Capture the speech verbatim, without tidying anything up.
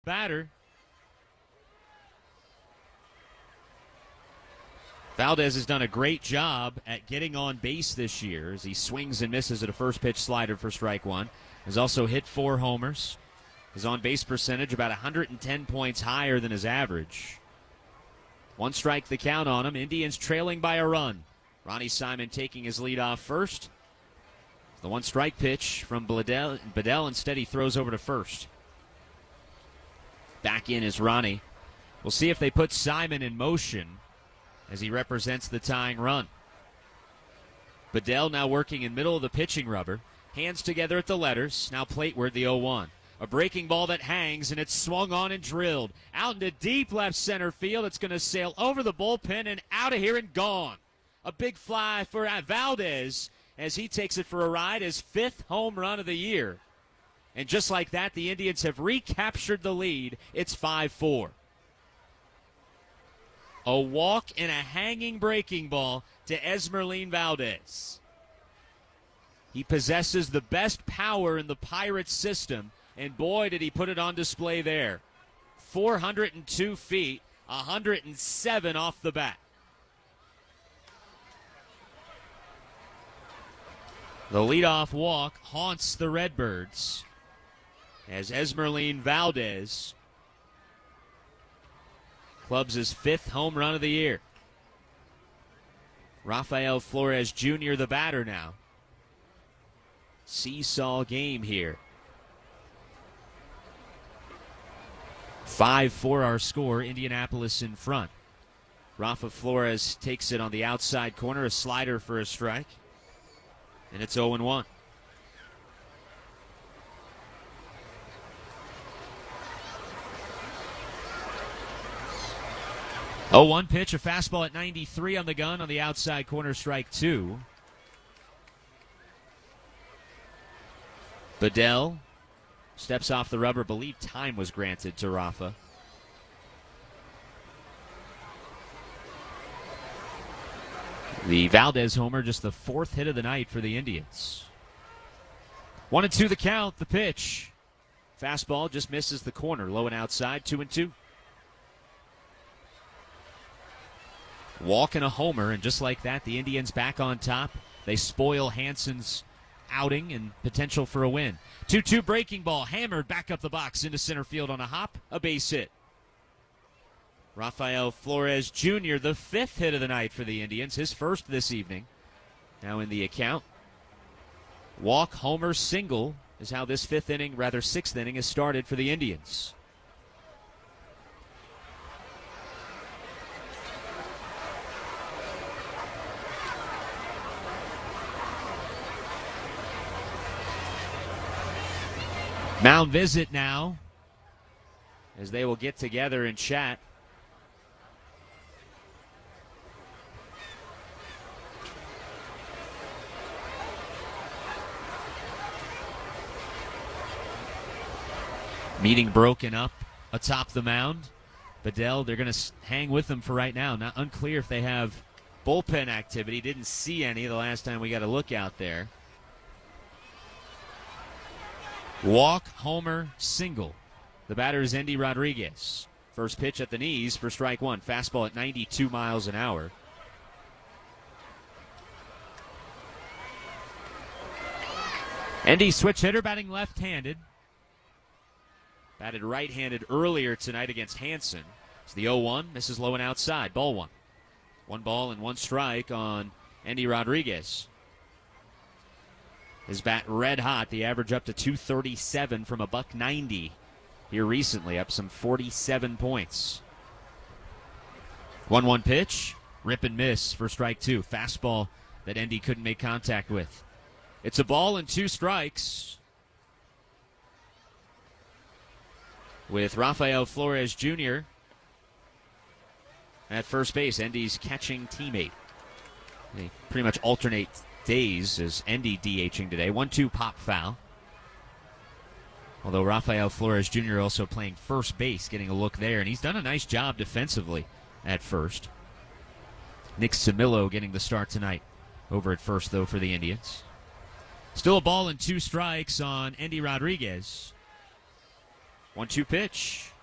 Batter. Valdez has done a great job at getting on base this year as he swings and misses at a first pitch slider for strike one. Has also hit four homers. His on base percentage about one hundred ten points higher than his average. One strike the count on him. Indians trailing by a run. Ronnie Simon taking his lead off first. The one strike pitch from Bedell. Bedell instead he throws over to first. Back in is Ronnie. We'll see if they put Simon in motion as he represents the tying run. Bedell now working in middle of the pitching rubber. Hands together at the letters. Now plateward the oh one. A breaking ball that hangs, and it's swung on and drilled. Out into deep left center field. It's going to sail over the bullpen and out of here and gone. A big fly for Valdez as he takes it for a ride, his fifth home run of the year. And just like that, the Indians have recaptured the lead. It's five four. A walk and a hanging breaking ball to Esmerlin Valdez. He possesses the best power in the Pirates system, and boy, did he put it on display there. four hundred two feet, one hundred seven off the bat. The leadoff walk haunts the Redbirds as Esmerlin Valdez clubs his fifth home run of the year. Rafael Flores Junior the batter now. Seesaw game here. five four our score, Indianapolis in front. Rafa Flores takes it on the outside corner, a slider for a strike. And it's oh one. oh one pitch, a fastball at ninety-three on the gun on the outside corner, strike two. Bedell steps off the rubber. Believe time was granted to Rafa. The Valdez homer, just the fourth hit of the night for the Indians. One and two the count, the pitch. Fastball just misses the corner, low and outside, two and two. Walk and a homer, and just like that, the Indians back on top. They spoil Hansen's outing and potential for a win. two two breaking ball, hammered back up the box into center field on a hop, a base hit. Rafael Flores Junior, the fifth hit of the night for the Indians, his first this evening. Now in the account. Walk, homer, single is how this fifth inning, rather sixth inning, has started for the Indians. Mound visit now as they will get together and chat. Meeting broken up atop the mound. Bedell, they're going to hang with them for right now. Not unclear if they have bullpen activity. Didn't see any the last time we got a look out there. Walk, homer, single. The batter is Endy Rodriguez. First pitch at the knees for strike one. Fastball at ninety-two miles an hour. Endy, switch hitter, batting left-handed. Batted right-handed earlier tonight against Hansen. It's the oh one, misses low and outside. Ball one. One ball and one strike on Endy Rodriguez. His bat red hot, the average up to two thirty-seven from a buck ninety here recently, up some forty-seven points. one one pitch, rip and miss for strike two. Fastball that Endy couldn't make contact with. It's a ball and two strikes with Rafael Flores Junior at first base, Endy's catching teammate. They pretty much alternate days as Endy DHing today. one two pop foul. Although Rafael Flores Junior also playing first base, getting a look there, and he's done a nice job defensively at first. Nick Samillo getting the start tonight over at first, though, for the Indians. Still a ball and two strikes on Endy Rodriguez. one two pitch.